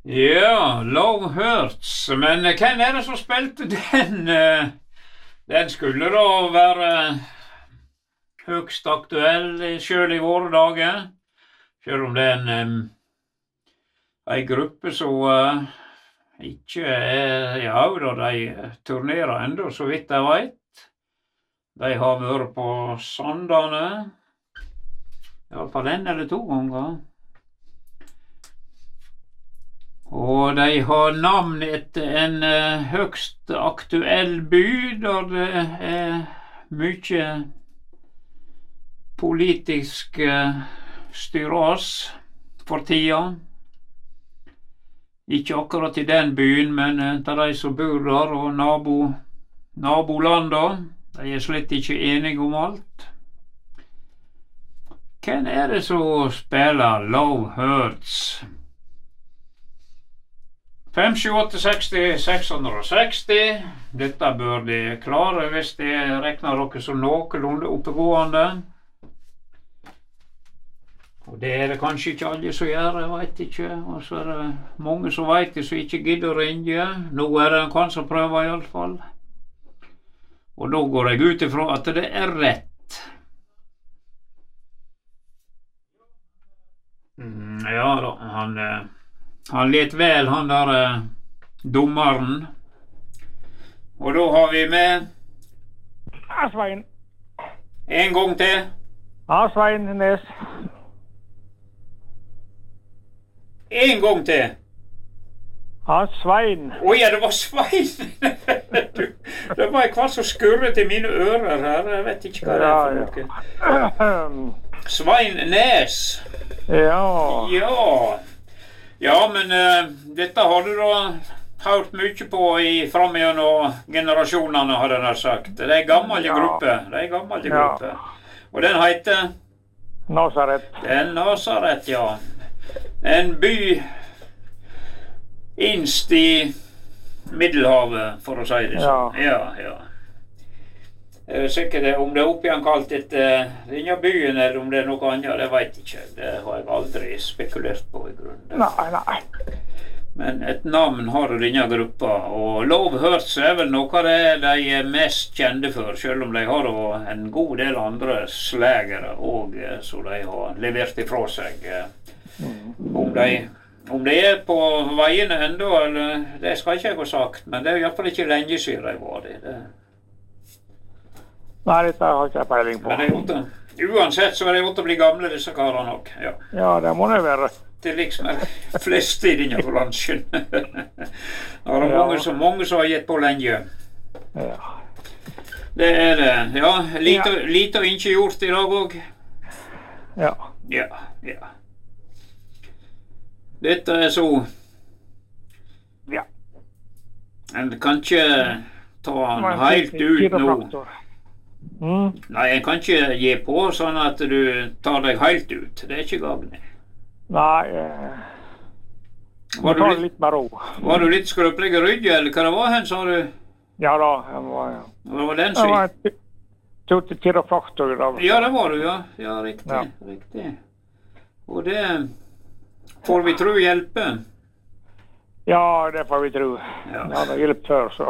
Ja, Low Hurts. Men hvem er det som spilte den? Den skulle da være høgst aktuell selv i våre dager. Selv om det er en gruppe som ikke er ja, da de turnerer enda, så vidt jeg vet. De har vært på Sandane. I hvert fall en eller to ganger. Og de har navn etter en høgst aktuell by, der det er mye politisk styras for tida. Ikke akkurat i den byen, men til de som bor der, og nabolanda. De er slett ikke enige om alt. Hvem er det som spiller Low Hurts? 5, 7, 8, 60, 660. Dette bør de klare hvis de regner dere som noenlunde oppegående. Og det er det kanskje ikke alle som gjør, jeg vet ikke. Og så er det mange som vet det, som ikke gidder å ringe. Nå er det en som prøver i alle fall. Og da går jeg ut ifra at det er rett. Ja da, han let vel, han der dommeren. Og da har vi med Svein. En gang til. Ja, Svein Nes. En gang til. Ja, Svein. Ja, det var Svein. Det var hva som skurret i mine ører her. Jeg vet ikke hva det er for noe. Svein Nes. Ja. Ja, men dette har du da hørt mye på fram gjennom generasjonene, har jeg sagt. Det er en gammel gruppe. Og den heter? Nasaret. Den Nasaret, ja. En by innst i Middelhavet, for å si det sånn. Ja. Sikkert om det er oppgjenkalt etter denne byen, eller om det er noe annet, det vet jeg ikke. Det har jeg aldri spekulert på i grunnen. Nei. Men et navn har jo denne gruppa, og Low Hurts er vel noe av det de er mest kjente for, selv om de har en god del andre slagere også, som de har levert ifra seg. Om de er på veiene enda, eller, det skal ikke jeg ha sagt, men det er i hvert fall ikke lenge siden de var det. Nei, dette har ikke jeg peiling på. Men uansett så er det godt å bli gamle, disse karene nok. Ja, det må det være. Det er liksom flest i denne bransjen. Det er mange som har gitt på lenge. Ja. Det er det. Ja, lite og ikke gjort i dag også. Ja. Ja. Dette er så... Ja. En kan ikke ta han helt ut nå. Nei, en kan ikke gi på sånn at du tar deg helt ut. Det er ikke gagnet. Nei, var du litt med ro. Var du litt skrøpelig i ryggen, eller hva det var hen, sa du? Ja da, jeg var, ja. Hva var den sin? Jeg var til kiropraktor. Ja, det var du, ja. Ja, riktig. Og det får vi tro hjelper. Ja, det får vi tro. Ja, det har hjulpet før, så.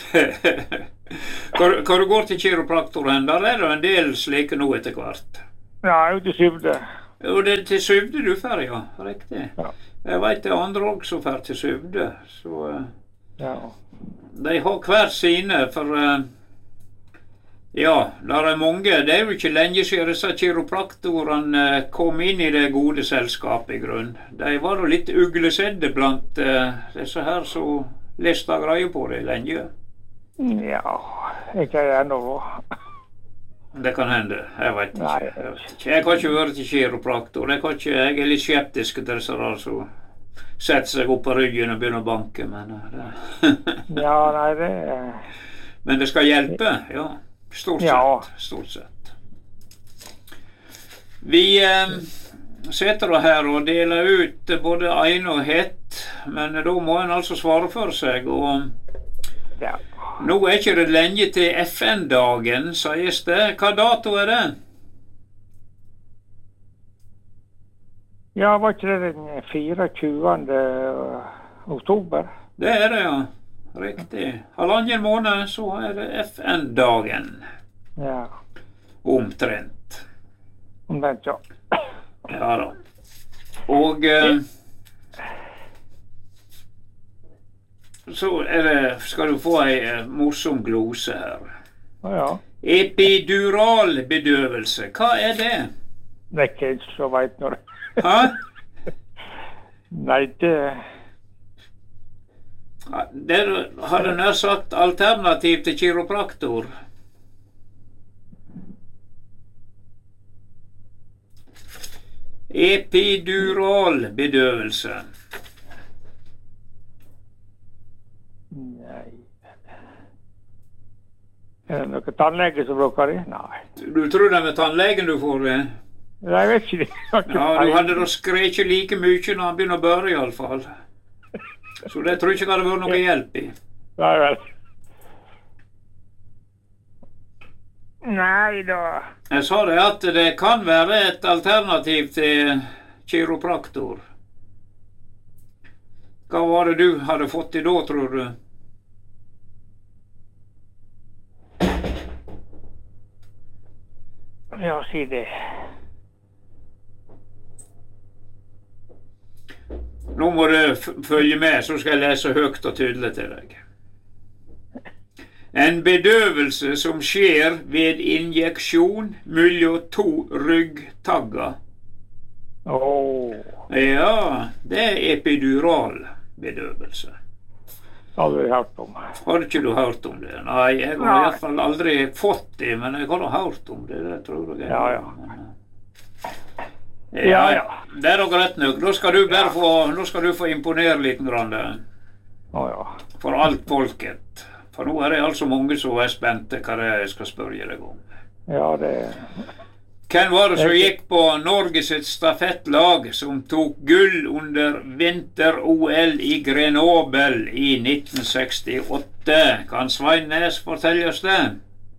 Hva du går til kiropraktoren, der er det en del slike nå etter hvert. Ja, jeg er ute i Syvde. Og det er til Syvde du fer, ja. Riktig. Ja. Jeg vet det er andre også fer til Syvde, så ja. De har hver sine, for ja, der er mange. Det er jo ikke lenge siden disse kiropraktorene kom inn i det gode selskapet i grunn. De var jo litt uglesedde blant disse her som leste greier på det lenge. Ja, ikke jeg ennå. Det kan hende, jeg vet ikke. Nei. Jeg har ikke vært til kiropraktor. Jeg er litt skeptisk til disse der som setter seg opp på ryggen og begynner å banke, men Ja, nei, det... Men det skal hjelpe, ja. Stort sett. Vi sitter her og deler ut både en og hett, men da må en altså svare for seg, og ja. Nå er ikke det lenge til FN-dagen, sies det. Hva dato er det? Ja, var ikke det den 24. oktober. Det er det, ja. Riktig. Halvannen måned, så er det FN-dagen. Ja. Omtrent. Omtrent, ja. Ja da. Og så skal du få en morsom glose her. Ja. Epiduralbedøvelse, hva er det? Det er ikke jeg som vet når. Hæ? Nei, det... Det har du nær sagt alternativ til kiropraktor. Epiduralbedøvelse. Nei. Er det noen tannlege som bruker det? Nei. Du tror det er med tannlegen du får det? Nei, jeg vet ikke det. Ja, du hadde da skreket like mye når han begynner å børre i alle fall. Så det tror jeg ikke det hadde vært noe hjelp i. Nei vel. Nei da. Jeg sa det at det kan være et alternativ til kiropraktor. Hva var det du hadde fått i da, tror du? Ja, si det. Nå må du følge med, så skal jeg lese høyt og tydelig til deg. En bedøvelse som skjer ved injeksjon mellom 2 ryggtagger. Ja, det er epiduralbedøvelse. Aldri hørt om. Har ikke du hørt om det? Nei, jeg har i hvert fall aldri fått det, men jeg har hørt om det, det tror jeg. Ja. Det er da greit nok. Nå skal du bare få imponere litt grann. For alt folket. For nå er det altså mange som er spente hva det er jeg skal spørre deg om. Ja, det... Hvem var det som gikk på Norges stafettlag som tok gull under vinter-OL i Grenoble i 1968? Kan Svein Næss fortelle oss det?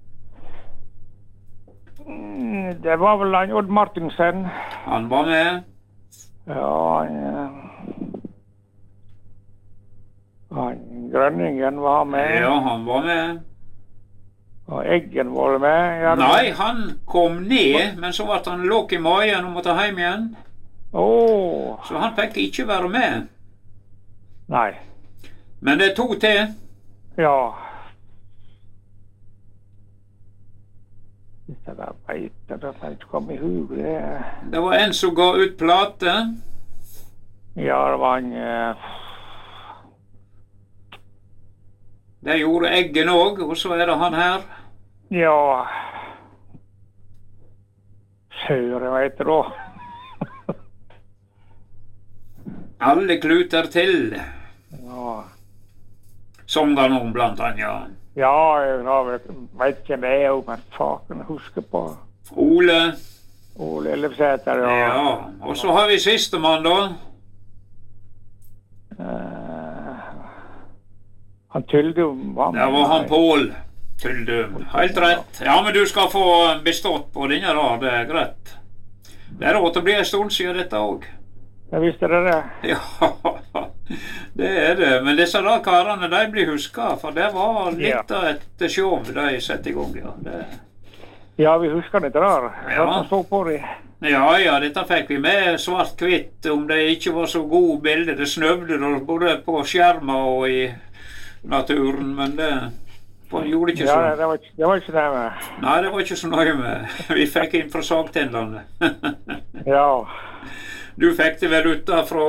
Det var vel han Odd Martinsen. Han var med? Ja, han Grønningen var med. Ja, han var med. Og Eggen var med. Nei, han kom ned, men så ble han låg i magen og måtte hjem igjen. Så han fikk ikke være med. Nei. Men det er 2 til. Ja. Det var beiter, det var ikke kommet i hug. Det var en som ga ut plate. Ja, det var en... Det gjorde Eggen òg, og så er det han her. Ja... Søren vet du da. Alle kluter til. Ja. Songa noen blant annet, ja. Ja, jeg vet ikke det er jo, men faken husker på. Ole. Ole Ellefsæter, ja. Ja, og så har vi sistemann da. Han Tyldum var med. Det var han Pål Tyldum. Helt rett. Ja, men du skal få bestått på denne da, det er greit. Det er å bli en stund siden dette også. Jeg visste det. Ja, det er det. Men disse da karene, de blir husket, for det var litt av et show de sette i gang, ja. Ja, vi husker det der. Ja. Stå på det. Ja, dette fikk vi med svart-hvitt, om det ikke var så gode bilder. Det snøvde både på skjermen og i naturen, men det gjorde ikke sånn. Ja, det var ikke det med. Nei, det var ikke så nøye med. Vi fikk inn fra sagtendene. Ja. Du fikk det vel ut fra...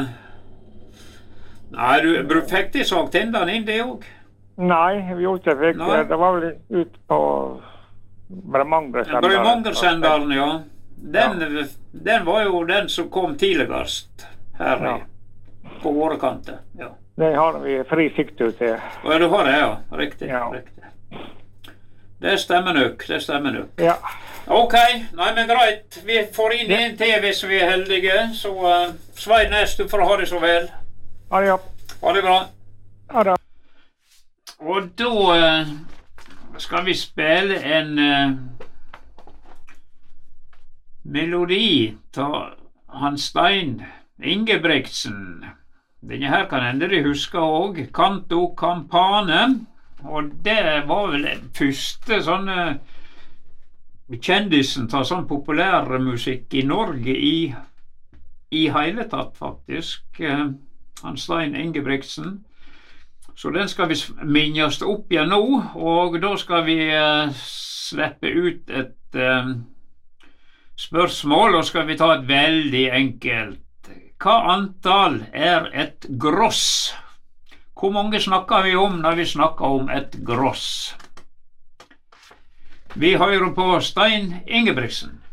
Nei, du fikk de sagtendene inn det òg? Nei, vi gjorde ikke det. Det var vel ut på Bremanger-senderen. Bremanger-senderen, ja. Den var jo den som kom tidligst her på våre kanter. Ja. Det har vi fri sikt ut til. Ja, du har det, ja. Riktig. Riktig. Det stemmer nok, Ja. Ok, nei, men greit. Vi får inn en til hvis vi er heldige. Så Svein Næss, du får ha det så vel. Ha det, ja. Ha det bra. Ha det. Og da skal vi spille en melodi til Hans Stein Ingebrigtsen. Denne her kan hende de husker også, Canto Campane, og det var vel den første sånne kjendisen tar sånn populærmusikk i Norge i hele tatt, faktisk. Han Stein Ingebrigtsen. Så den skal vi minnes opp igjen nå, og da skal vi slippe ut et spørsmål, og skal vi ta et veldig enkelt. Hva antall er et gross? Hvor mange snakker vi om når vi snakker om et gross? Vi hører på Stein Ingebrigtsen.